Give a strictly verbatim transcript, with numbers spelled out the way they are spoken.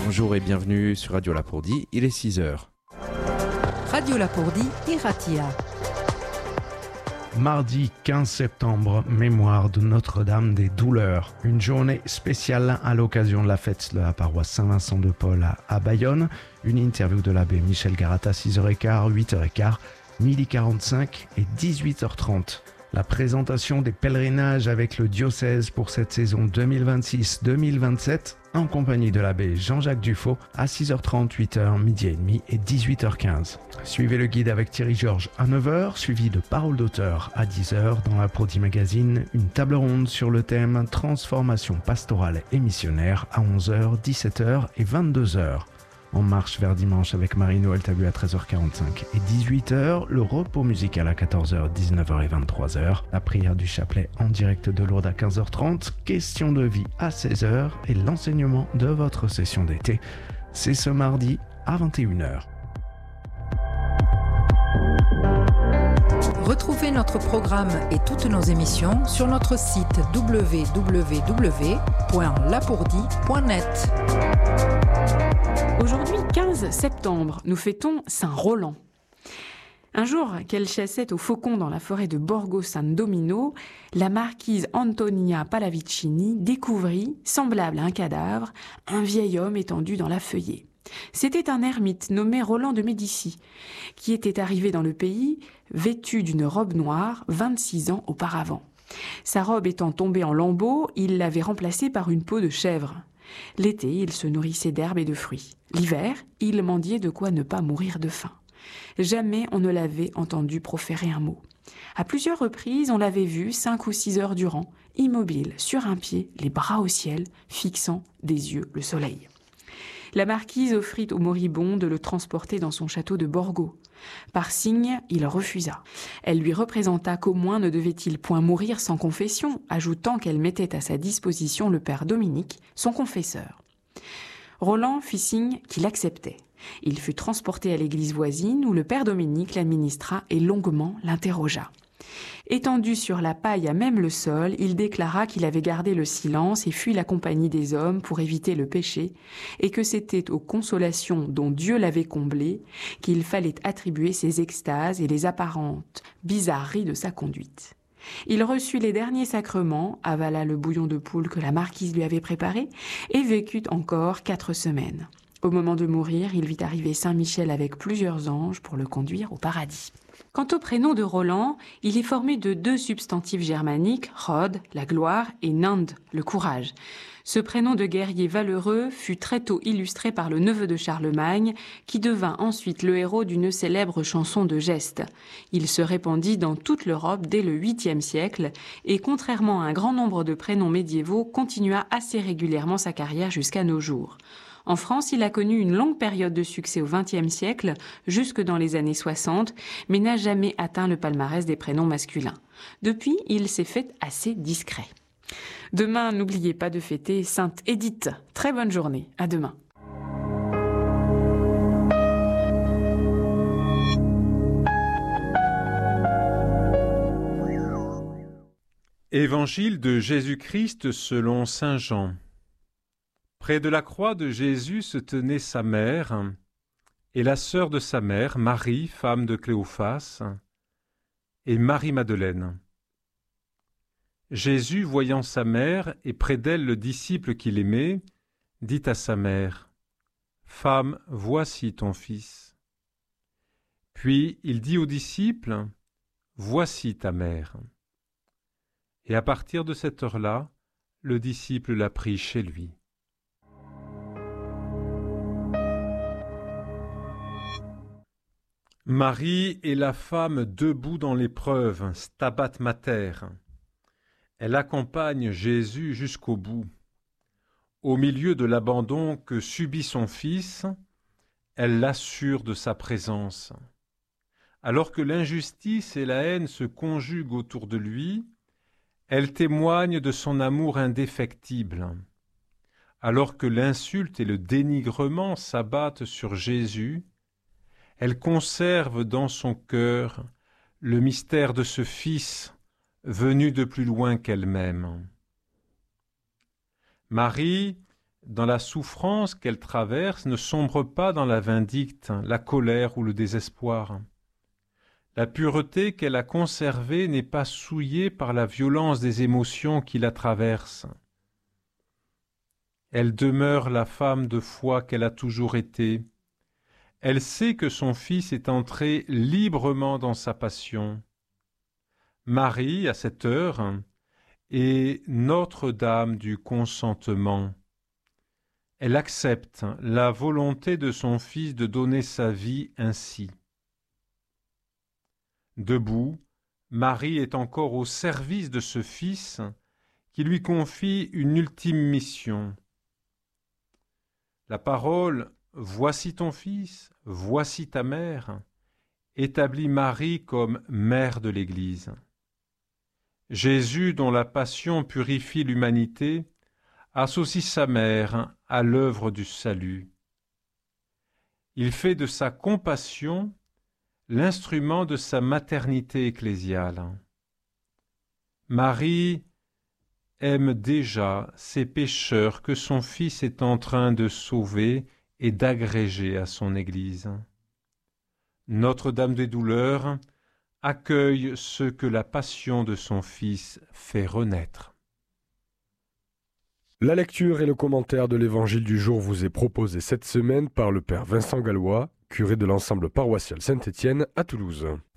Bonjour et bienvenue sur Radio Lapourdie, il est six heures. Radio Lapourdie, Iratia. Mardi quinze septembre, mémoire de Notre-Dame des Douleurs. Une journée spéciale à l'occasion de la fête de la paroisse Saint-Vincent de Paul à Bayonne. Une interview de l'abbé Michel Garat à six heures quinze, huit heures quinze, midi quarante-cinq et dix-huit heures trente. La présentation des pèlerinages avec le diocèse pour cette saison deux mille vingt-six deux mille vingt-sept en compagnie de l'abbé Jean-Jacques Dufaux à six heures trente, huit heures, midi et demi et dix-huit heures quinze. Suivez le guide avec Thierry Georges à neuf heures, suivi de Paroles d'auteur à dix heures dans Lapourdie Magazine, une table ronde sur le thème Transformation pastorale et missionnaire à onze heures, dix-sept heures et vingt-deux heures. En marche vers dimanche avec Marie-Noël Tabu à treize heures quarante-cinq et dix-huit heures, le repos musical à quatorze heures, dix-neuf heures et vingt-trois heures, la prière du chapelet en direct de Lourdes à quinze heures trente, question de vie à seize heures et l'enseignement de votre session d'été. C'est ce mardi à vingt et une heures. Retrouvez notre programme et toutes nos émissions sur notre site w w w point lapourdie point net. Aujourd'hui, quinze septembre, nous fêtons Saint-Roland. Un jour qu'elle chassait au faucon dans la forêt de Borgo San Domino, la marquise Antonia Pallavicini découvrit, semblable à un cadavre, un vieil homme étendu dans la feuillée. C'était un ermite nommé Roland de Médicis, qui était arrivé dans le pays, vêtu d'une robe noire, vingt-six ans auparavant. Sa robe étant tombée en lambeaux, il l'avait remplacée par une peau de chèvre. L'été, il se nourrissait d'herbes et de fruits. L'hiver, il mendiait de quoi ne pas mourir de faim. Jamais on ne l'avait entendu proférer un mot. À plusieurs reprises, on l'avait vu, cinq ou six heures durant, immobile, sur un pied, les bras au ciel, fixant des yeux le soleil. La marquise offrit au moribond de le transporter dans son château de Borgo. Par signe, il refusa. Elle lui représenta qu'au moins ne devait-il point mourir sans confession, ajoutant qu'elle mettait à sa disposition le père Dominique, son confesseur. Roland fit signe qu'il acceptait. Il fut transporté à l'église voisine où le père Dominique l'administra et longuement l'interrogea. Étendu sur la paille à même le sol, il déclara qu'il avait gardé le silence et fui la compagnie des hommes pour éviter le péché, et que c'était aux consolations dont Dieu l'avait comblé qu'il fallait attribuer ses extases et les apparentes bizarreries de sa conduite. Il reçut les derniers sacrements, avala le bouillon de poule que la marquise lui avait préparé, et vécut encore quatre semaines. Au moment de mourir, il vit arriver Saint Michel avec plusieurs anges pour le conduire au paradis. Quant au prénom de Roland, il est formé de deux substantifs germaniques, Rod, la gloire, et Nand, le courage. Ce prénom de guerrier valeureux fut très tôt illustré par le neveu de Charlemagne, qui devint ensuite le héros d'une célèbre chanson de geste. Il se répandit dans toute l'Europe dès le huitième siècle, et contrairement à un grand nombre de prénoms médiévaux, continua assez régulièrement sa carrière jusqu'à nos jours. En France, il a connu une longue période de succès au vingtième siècle, jusque dans les années soixante, mais n'a jamais atteint le palmarès des prénoms masculins. Depuis, il s'est fait assez discret. Demain, n'oubliez pas de fêter Sainte Édith. Très bonne journée. À demain. Évangile de Jésus-Christ selon saint Jean. Près de la croix de Jésus se tenait sa mère et la sœur de sa mère, Marie, femme de Cléophas, et Marie-Madeleine. Jésus, voyant sa mère et près d'elle le disciple qu'il aimait, dit à sa mère, « Femme, voici ton fils. » Puis il dit au disciple, « Voici ta mère. » Et à partir de cette heure-là, le disciple l'a pris chez lui. Marie est la femme debout dans l'épreuve, Stabat Mater. Elle accompagne Jésus jusqu'au bout. Au milieu de l'abandon que subit son fils, elle l'assure de sa présence. Alors que l'injustice et la haine se conjuguent autour de lui, elle témoigne de son amour indéfectible. Alors que l'insulte et le dénigrement s'abattent sur Jésus, elle conserve dans son cœur le mystère de ce Fils venu de plus loin qu'elle-même. Marie, dans la souffrance qu'elle traverse, ne sombre pas dans la vindicte, la colère ou le désespoir. La pureté qu'elle a conservée n'est pas souillée par la violence des émotions qui la traversent. Elle demeure la femme de foi qu'elle a toujours été. Elle sait que son Fils est entré librement dans sa passion. Marie, à cette heure, est Notre-Dame du consentement. Elle accepte la volonté de son Fils de donner sa vie ainsi. Debout, Marie est encore au service de ce Fils qui lui confie une ultime mission. La parole « Voici ton Fils, voici ta mère » établit Marie comme mère de l'Église. Jésus, dont la passion purifie l'humanité, associe sa mère à l'œuvre du salut. Il fait de sa compassion l'instrument de sa maternité ecclésiale. Marie aime déjà ces pécheurs que son Fils est en train de sauver et d'agréger à son Église. Notre-Dame des douleurs accueille ceux que la passion de son Fils fait renaître. La lecture et le commentaire de l'Évangile du jour vous est proposé cette semaine par le Père Vincent Gallois, curé de l'ensemble paroissial Saint-Étienne à Toulouse.